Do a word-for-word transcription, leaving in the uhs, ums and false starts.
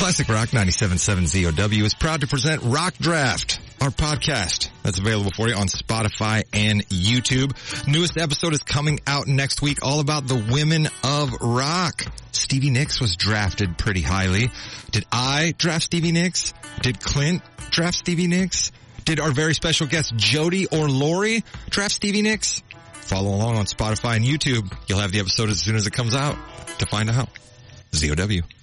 Classic Rock ninety-seven point seven Z O W is proud to present Rock Draft, our podcast that's available for you on Spotify and YouTube. Newest episode is coming out next week, all about the women of rock. Stevie Nicks was drafted pretty highly. Did I draft Stevie Nicks? Did Clint draft Stevie Nicks? Did our very special guest Jody or Lori draft Stevie Nicks? Follow along on Spotify and YouTube. You'll have the episode as soon as it comes out to find out. Z O W.